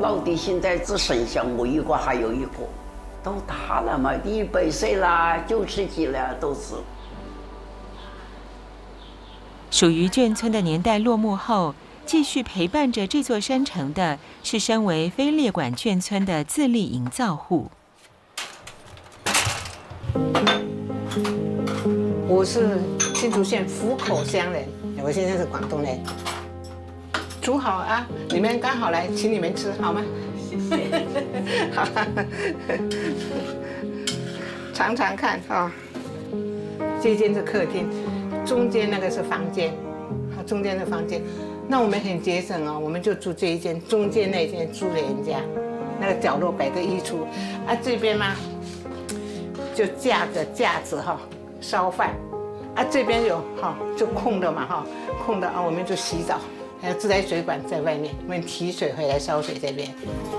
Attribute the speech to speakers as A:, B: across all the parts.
A: 老的现在只剩下我一个，还有一个，都大了嘛，100岁啦，90几了都是。
B: 属于眷村的年代落幕后，继续陪伴着这座山城的是身为非列管眷村的自立营造户。
C: 我是新竹县福口乡人，我现在是广东人。煮好啊，你们刚好来，请你们吃好吗？谢谢。好，尝尝看啊。这间是客厅，中间那个是房间，好，中间的房间。那我们很节省哦，我们就住这一间，中间那间租给人家，那个角落摆个衣橱，啊这边嘛，就架着架子哈，烧饭，啊这边有哈就空的嘛哈，空的啊我们就洗澡，还有自来水管在外面，我们提水回来烧水这边。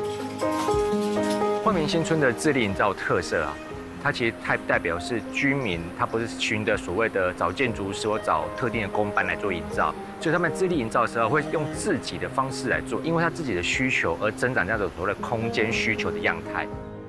D: 煥民新村的自立营造特色啊，它其实它代表是居民，他不是循着所谓的找建筑师或找特定的工班来做营造，所以他们自立营造的时候会用自己的方式来做，因为他自己的需求而增长这样的所谓的空间需求的样态。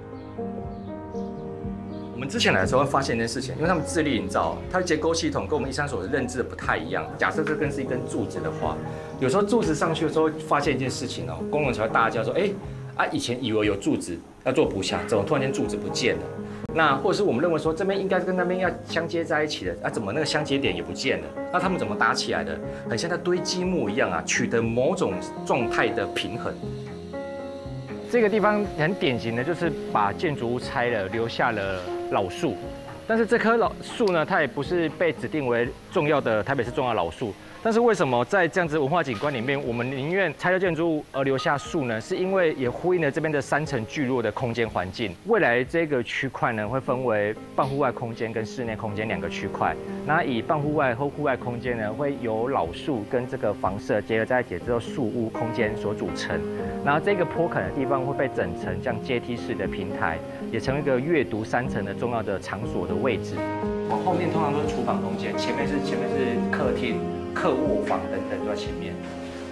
D: 我们之前来的时候会发现一件事情，因为他们自立营造，它的结构系统跟我们一般所认知的不太一样。假设这根是一根柱子的话，有时候柱子上去的时候会发现一件事情哦，工人才会大叫说，以前以为有柱子要做补强，怎么突然间柱子不见了？那或者是我们认为说这边应该跟那边要相接在一起的，怎么那个相接点也不见了？那他们怎么搭起来的？很像在堆积木一样啊，取得某种状态的平衡。这个地方很典型的就是把建筑物拆了，留下了老树。但是这棵老树呢，它也不是被指定为重要的台北市重要老树。但是为什么在这样子文化景观里面，我们宁愿拆掉建筑物而留下树呢？是因为也呼应了这边的山城聚落的空间环境。未来这个区块呢，会分为半户外空间跟室内空间2个区块。那以半户外和户外空间呢，会由老树跟这个房舍结合在一起之后，树屋空间所组成。然后这个坡坎的地方会被整成这样阶梯式的平台，也成为一个阅读山城的重要的场所的位置。往后面通常都是厨房空间，前面是客厅。客卧房等等都在前面。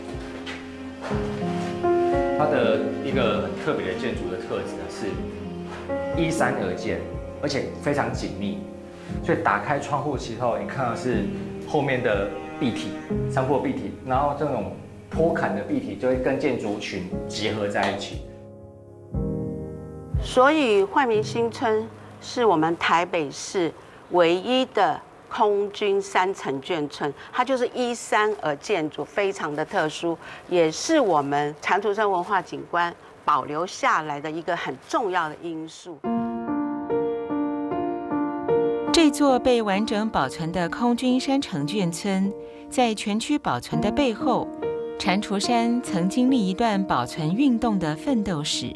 D: 它的一个很特别的建筑的特质呢是依山而建，而且非常紧密。所以打开窗户之后，你看到是后面的壁体，山坡壁体，然后这种坡坎的壁体就会跟建筑群结合在一起。
E: 所以煥民新村是我们台北市唯一的空军3层眷村，它就是依山而建筑，非常的特殊，也是我们蟾蜍山文化景观保留下来的一个很重要的因素。
B: 这座被完整保存的空军山城眷村，在全区保存的背后，蟾蜍山曾经历一段保存运动的奋斗史。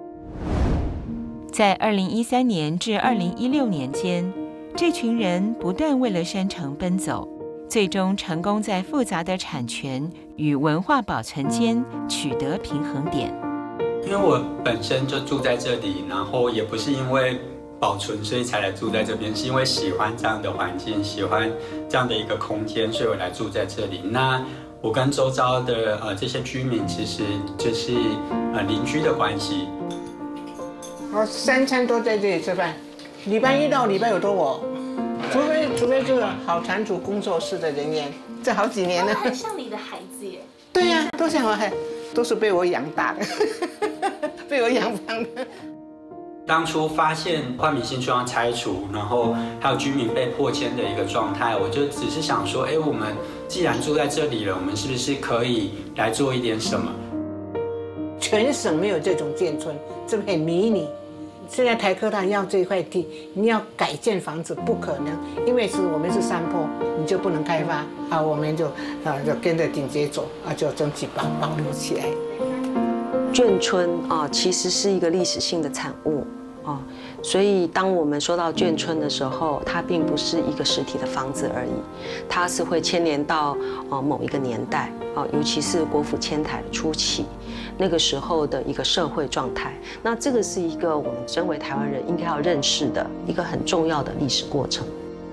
B: 在2013年至2016年间，这群人不断为了山城奔走，最终成功在复杂的产权与文化保存间取得平衡点。
F: 因为我本身就住在这里，然后也不是因为保存所以才来住在这边，是因为喜欢这样的环境，喜欢这样的一个空间，所以我来住在这里。那我跟周遭的这些居民其实就是邻居的关系。
C: 我3餐都在这里吃饭。礼拜1到礼拜5都我，除非这个好蟾蜍工作室的人员，这好几年了。
G: 很像你的孩子耶。
C: 对呀，都像我孩，都是被我养大的，被我养胖的。
F: 当初发现煥民新村要拆除，然后还有居民被迫迁的一个状态，我就只是想说，我们既然住在这里了，我们是不是可以来做一点什么？
C: 全省没有这种眷村，这很迷你。现在台科大要这块地，你要改建房子不可能，因为我们是山坡，你就不能开发啊，我们就跟着顶街走啊，就争取保留起来。
H: 眷村啊，其实是一个历史性的产物啊，所以当我们说到眷村的时候，它并不是一个实体的房子而已，它是会牵连到某一个年代啊，尤其是国府迁台的初期。那个时候的一个社会状态，那这个是一个我们身为台湾人应该要认识的一个很重要的历史过程。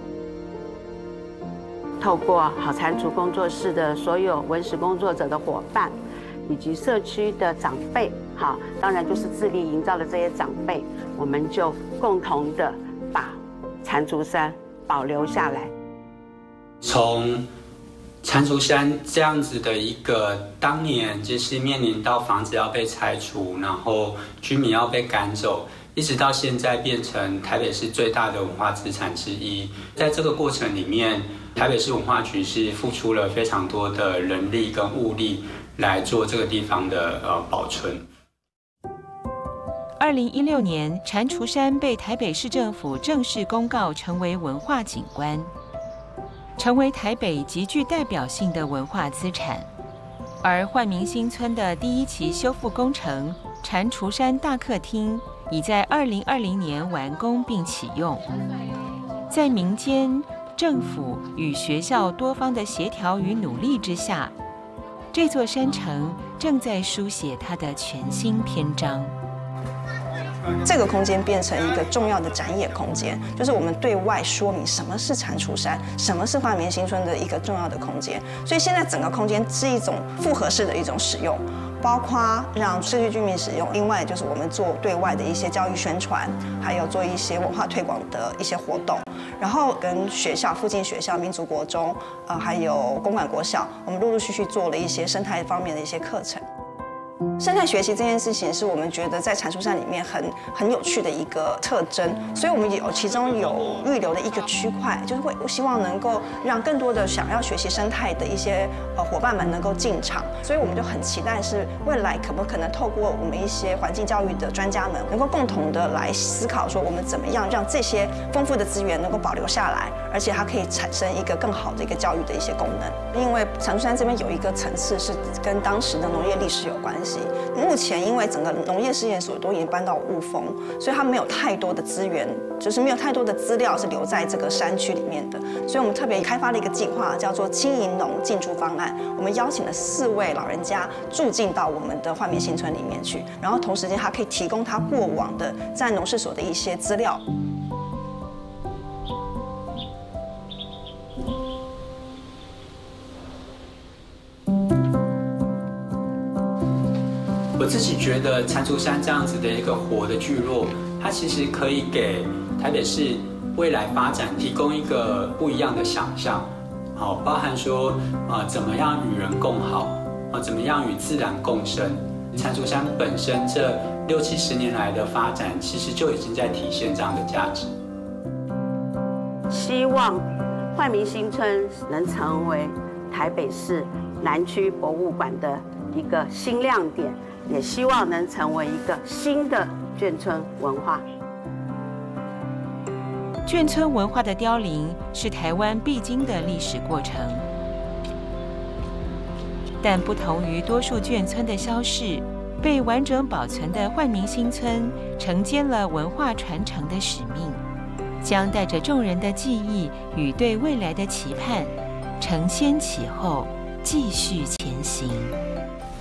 E: 透过好蟾蜍工作室的所有文史工作者的伙伴，以及社区的长辈， 好，当然就是致力营造的这些长辈，我们就共同的把蟾蜍山保留下来。
F: 从蟾蜍山这样子的一个当年就是面临到房子要被拆除，然后居民要被赶走，一直到现在变成台北市最大的文化资产之一。在这个过程里面，台北市文化局是付出了非常多的人力跟物力来做这个地方的保存。
B: 2016年，蟾蜍山被台北市政府正式公告成为文化景观，成为台北极具代表性的文化资产。而煥明新村的第1期修复工程蟾蜍山大客厅已在2020年完工并启用。在民间、政府与学校多方的协调与努力之下，这座山城正在书写它的全新篇章。
G: 这个空间变成一个重要的展演空间，就是我们对外说明什么是蟾蜍山，什么是煥明新村的一个重要的空间。所以现在整个空间是一种复合式的一种使用，包括让社区居民使用，另外就是我们做对外的一些教育宣传，还有做一些文化推广的一些活动，然后跟学校附近学校、民族国中，还有公馆国小，我们陆陆续续做了一些生态方面的一些课程。生态学习这件事情是我们觉得在蟾蜍山里面很有趣的一个特征，所以我们其中有预留的一个区块，就是希望能够让更多的想要学习生态的一些伙伴们能够进场，所以我们就很期待是未来可不可能透过我们一些环境教育的专家们，能够共同的来思考说我们怎么样让这些丰富的资源能够保留下来，而且它可以产生一个更好的一个教育的一些功能。因为蟾蜍山这边有一个层次是跟当时的农业历史有关系。目前因为整个农业试验所都已经搬到雾峰，所以它没有太多的资源，就是没有太多的资料是留在这个山区里面的。所以我们特别开发了一个计划，叫做轻银农进驻方案。我们邀请了4位老人家住进到我们的煥明新村里面去，然后同时间还可以提供他过往的在农事所的一些资料。
F: 我自己觉得蟾蜍山这样子的一个活的聚落，它其实可以给台北市未来发展提供一个不一样的想象，好，包含说怎么样与人共好，怎么样与自然共生。蟾蜍山本身这60-70年来的发展，其实就已经在体现这样的价值。
E: 希望煥明新村能成为台北市南区博物馆的一个新亮点。也希望能成为一个新的眷村文化。
B: 眷村文化的凋零是台湾必经的历史过程，但不同于多数眷村的消逝，被完整保存的煥明新村承接了文化传承的使命，将带着众人的记忆与对未来的期盼，承先启后，继续前行。